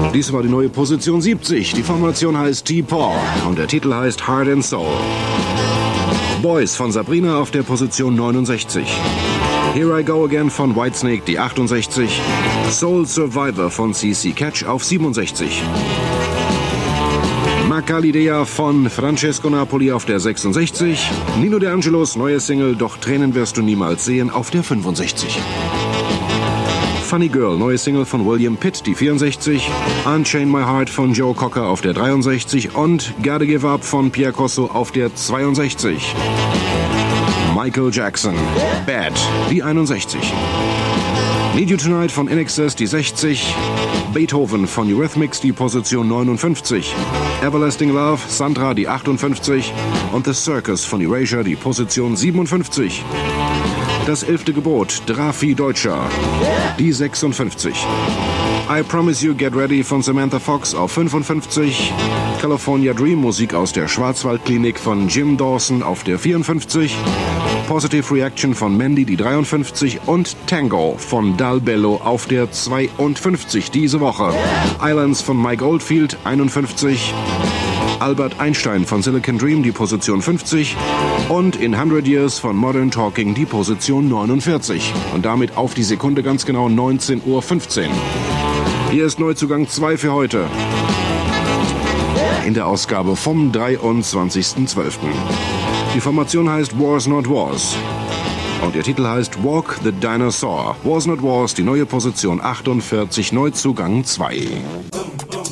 Dies war die neue Position 70. Die Formation heißt T-Paw und der Titel heißt Heart and Soul. Boys von Sabrina auf der Position 69. Here I Go Again von Whitesnake, die 68. Soul Survivor von CC Catch auf 67. Macalidea von Francesco Napoli auf der 66. Nino De Angelos neue Single Doch Tränen wirst du niemals sehen auf der 65. Funny Girl, neue Single von William Pitt, die 64. Unchain My Heart von Joe Cocker auf der 63 und Gotta Give Up von Pierre Corso auf der 62. Michael Jackson, Bad, die 61. Need You Tonight von INXS, die 60. Beethoven von Eurythmics, die Position 59. Everlasting Love, Sandra, die 58. Und The Circus von Erasure, die Position 57. Das 11. Gebot, Drafi Deutscher, die 56. I Promise You Get Ready von Samantha Fox auf 55. California Dream, Musik aus der Schwarzwaldklinik von Jim Dawson auf der 54. Positive Reaction von Mandy, die 53. Und Tango von Dal Bello auf der 52 diese Woche. Islands von Mike Oldfield, 51. Albert Einstein von Silicon Dream, die Position 50. Und In 100 Years von Modern Talking, die Position 49. Und damit auf die Sekunde ganz genau 19:15 Uhr. Hier ist Neuzugang 2 für heute. In der Ausgabe vom 23.12. Die Formation heißt Wars Not Wars. Und der Titel heißt Walk the Dinosaur. Wars Not Wars, die neue Position 48, Neuzugang 2.